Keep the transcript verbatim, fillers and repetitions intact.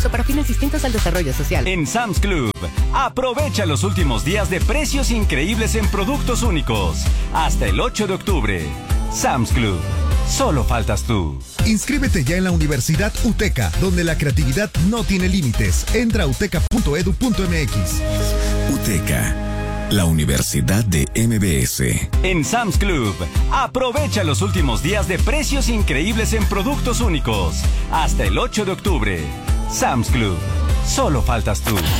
Para fines distintos al desarrollo social. En Sam's Club, aprovecha los últimos días de precios increíbles en productos únicos. Hasta el ocho de octubre. Sam's Club. Solo faltas tú. Inscríbete ya en la Universidad UTECA, donde la creatividad no tiene límites. Entra a uteca punto edu punto m x. UTECA, la Universidad de M B S. En Sam's Club, aprovecha los últimos días de precios increíbles en productos únicos. Hasta el ocho de octubre. Sam's Club. Solo faltas tú.